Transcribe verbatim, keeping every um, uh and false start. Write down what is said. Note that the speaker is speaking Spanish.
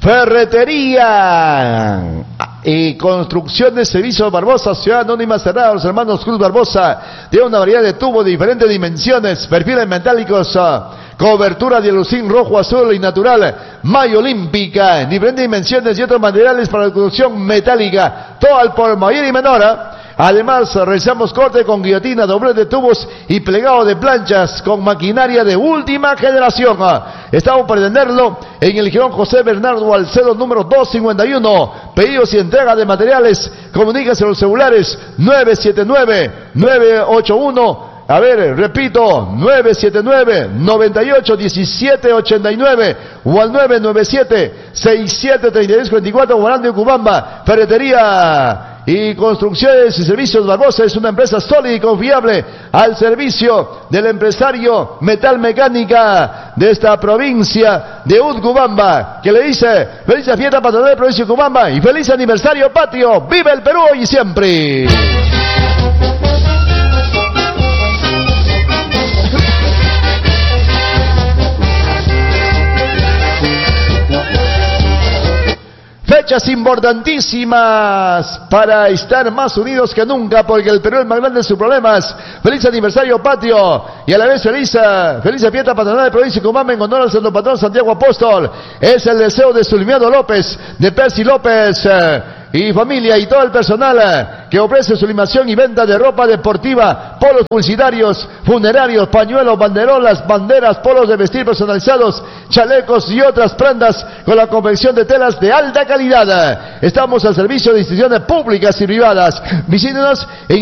Ferretería y Construcciones Servicios Barbosa, Ciudad Anónima Cerrada, los hermanos Cruz Barbosa, tiene una variedad de tubos de diferentes dimensiones, perfiles metálicos, uh, cobertura de alucín rojo, azul y natural, malla olímpica, diferentes dimensiones y otros materiales para la construcción metálica, todo al por mayor y menor. ¿eh? Además, realizamos corte con guillotina, doblez de tubos y plegado de planchas con maquinaria de última generación. Estamos para atenderlo en el Girón José Bernardo Alcedo, número doscientos cincuenta y uno. Pedidos y entrega de materiales, comuníquense a los celulares nueve siete nueve, nueve ocho uno. A ver, repito, nueve siete nueve, nueve ocho, uno siete ocho nueve o al nueve nueve siete, seis siete tres seis cuatro cuatro, Morando de Cubamba. Ferretería y Construcciones y Servicios Barbosa es una empresa sólida y confiable al servicio del empresario metalmecánica de esta provincia de Utcubamba, que le dice feliz fiesta patronal de provincia de Utcubamba y feliz aniversario patrio. ¡Vive el Perú hoy y siempre! Fechas importantísimas para estar más unidos que nunca, porque el Perú es más grande en sus problemas. Feliz aniversario patrio y a la vez feliz, feliz fiesta patronal de provincia de Cumamba en honor al santo patrón Santiago Apóstol. Es el deseo de Sulimiano López, de Percy López y familia y todo el personal que ofrece sublimación y venta de ropa deportiva, polos publicitarios, funerarios, pañuelos, banderolas, banderas, polos de vestir personalizados, chalecos y otras prendas con la confección de telas de alta calidad. Estamos al servicio de instituciones públicas y privadas. Visítenos en